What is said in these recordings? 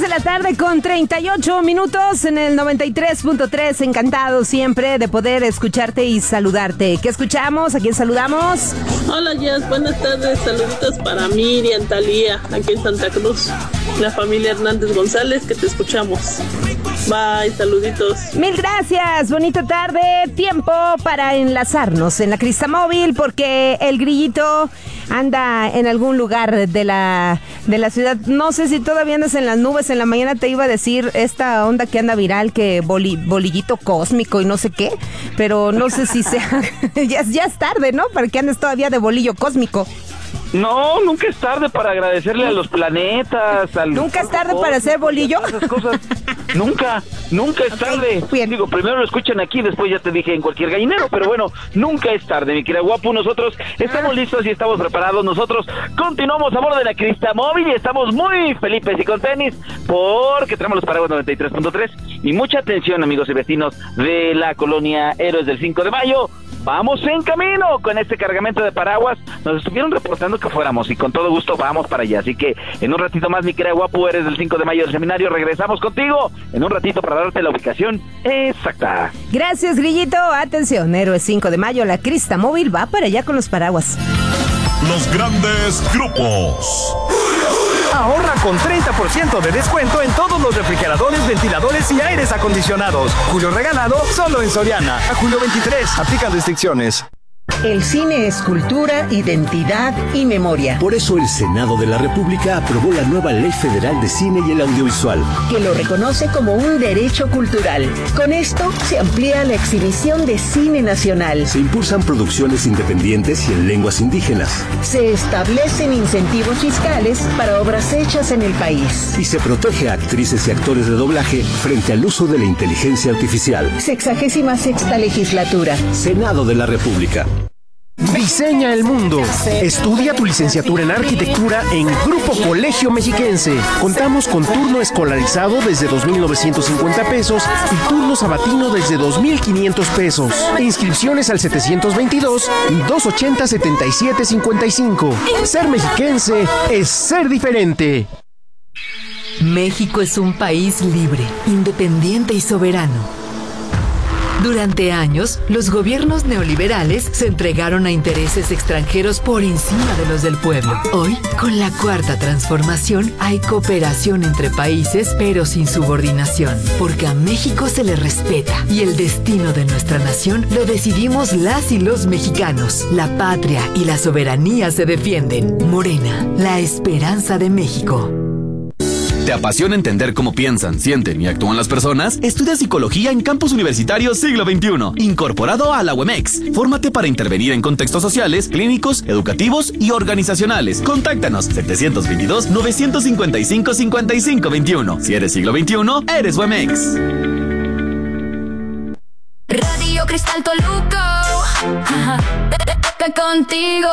6 de la tarde con 38 minutos en el 93.3. Encantado siempre de poder escucharte y saludarte. ¿Qué escuchamos? ¿A quién saludamos? Hola, Jess. Buenas tardes. Saluditos para Miriam, Talía, aquí en Santa Cruz. La familia Hernández González, que te escuchamos. Bye, saluditos. Mil gracias. Bonita tarde. Tiempo para enlazarnos en la Cristamóvil porque el grillito anda en algún lugar de la ciudad. No sé si todavía andas en las nubes. En la mañana te iba a decir esta onda que anda viral, que bolillito cósmico y no sé qué, pero no sé si sea ya es tarde, ¿no? Para que andes todavía de bolillo cósmico. No, nunca es tarde para agradecerle a los planetas. ¿Nunca es tarde para hacer bolillo? Esas cosas. Nunca es tarde. Bien. Digo, primero lo escuchan aquí, después ya te dije en cualquier gallinero, pero bueno, nunca es tarde, mi querida Guapu. Nosotros estamos listos y estamos preparados. Nosotros continuamos a bordo de la Cristamóvil y estamos muy felices y con tenis porque tenemos los paraguas 93.3 y mucha atención, amigos y vecinos de la colonia Héroes del 5 de Mayo. Vamos en camino con este cargamento de paraguas. Nos estuvieron reportando que fuéramos y con todo gusto vamos para allá. Así que en un ratito más, mi querida Guapu, eres del 5 de mayo del seminario. Regresamos contigo en un ratito para darte la ubicación exacta. Gracias, Grillito. Atención, Héroes 5 de mayo, la Cristamóvil va para allá con los paraguas. Los grandes grupos. Ahorra con 30% de descuento en todos los refrigeradores, ventiladores y aires acondicionados. Julio regalado solo en Soriana. A julio 23. Aplican restricciones. El cine es cultura, identidad y memoria. Por eso el Senado de la República aprobó la nueva Ley Federal de Cine y el Audiovisual, que lo reconoce como un derecho cultural. Con esto se amplía la exhibición de cine nacional. Se impulsan producciones independientes y en lenguas indígenas. Se establecen incentivos fiscales para obras hechas en el país. Y se protege a actrices y actores de doblaje frente al uso de la inteligencia artificial. 66ª legislatura. Senado de la República. Diseña el mundo. Estudia tu licenciatura en arquitectura en Grupo Colegio Mexiquense. Contamos con turno escolarizado desde 2,950 pesos y turno sabatino desde 2,500 pesos. Inscripciones al 722-280-7755. Ser mexiquense es ser diferente. México es un país libre, independiente y soberano. Durante años, los gobiernos neoliberales se entregaron a intereses extranjeros por encima de los del pueblo. Hoy, con la Cuarta Transformación, hay cooperación entre países, pero sin subordinación, porque a México se le respeta y el destino de nuestra nación lo decidimos las y los mexicanos. La patria y la soberanía se defienden. Morena, la esperanza de México. ¿Te apasiona entender cómo piensan, sienten y actúan las personas? Estudia Psicología en Campus Universitario Siglo XXI, incorporado a la UEMEX. Fórmate para intervenir en contextos sociales, clínicos, educativos y organizacionales. Contáctanos 722-955-5521. Si eres Siglo XXI, eres UEMEX. Radio Cristal Toluca, contigo.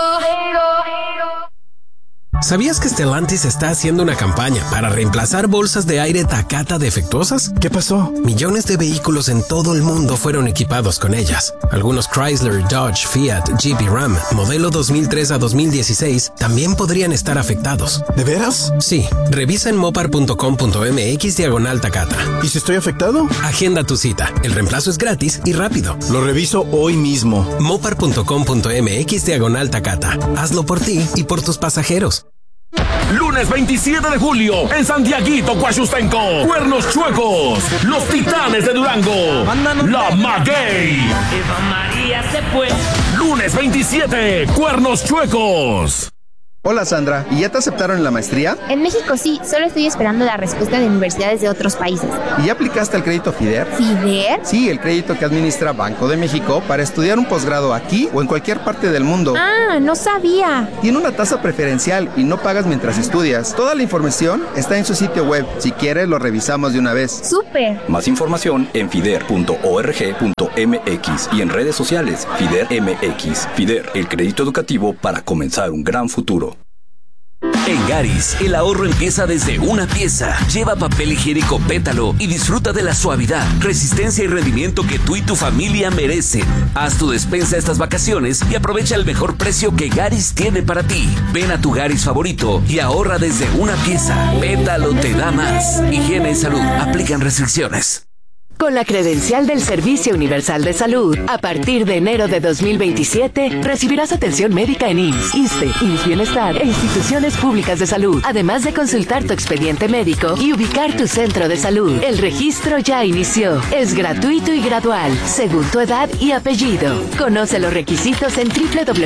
¿Sabías que Stellantis está haciendo una campaña para reemplazar bolsas de aire Takata defectuosas? ¿Qué pasó? Millones de vehículos en todo el mundo fueron equipados con ellas. Algunos Chrysler, Dodge, Fiat, Jeep y Ram, modelo 2003 a 2016, también podrían estar afectados. ¿De veras? Sí. Revisa en mopar.com.mx/Takata. ¿Y si estoy afectado? Agenda tu cita. El reemplazo es gratis y rápido. Lo reviso hoy mismo. mopar.com.mx/Takata. Hazlo por ti y por tus pasajeros. Lunes 27 de julio, en Santiaguito, Coahustenco, Cuernos Chuecos, Los Titanes de Durango, La Maguey. Eva María se fue. Lunes 27, Cuernos Chuecos. Hola Sandra, ¿y ya te aceptaron en la maestría? En México sí, solo estoy esperando la respuesta de universidades de otros países. ¿Y ya aplicaste al crédito FIDER? ¿FIDER? Sí, el crédito que administra Banco de México para estudiar un posgrado aquí o en cualquier parte del mundo. Ah, no sabía. Tiene una tasa preferencial y no pagas mientras estudias. Toda la información está en su sitio web. Si quieres, lo revisamos de una vez. ¡Súper! Más información en fider.org.mx y en redes sociales FIDER MX. FIDER, el crédito educativo para comenzar un gran futuro. En Garis, el ahorro empieza desde una pieza. Lleva papel higiénico Pétalo y disfruta de la suavidad, resistencia y rendimiento que tú y tu familia merecen. Haz tu despensa estas vacaciones y aprovecha el mejor precio que Garis tiene para ti. Ven a tu Garis favorito y ahorra desde una pieza. Pétalo te da más. Higiene y salud. Aplican restricciones. Con la credencial del Servicio Universal de Salud, a partir de enero de 2027, recibirás atención médica en IMSS, ISSSTE, IMSS Bienestar e instituciones públicas de salud, además de consultar tu expediente médico y ubicar tu centro de salud. El registro ya inició. Es gratuito y gradual, según tu edad y apellido. Conoce los requisitos en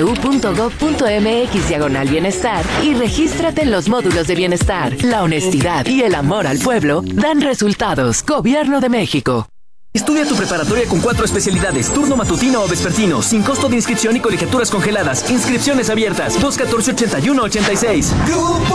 www.gov.mx/bienestar y regístrate en los módulos de bienestar. La honestidad y el amor al pueblo dan resultados. Gobierno de México. Estudia tu preparatoria con 4 especialidades, turno matutino o vespertino, sin costo de inscripción y colegiaturas congeladas. Inscripciones abiertas, 214-8186.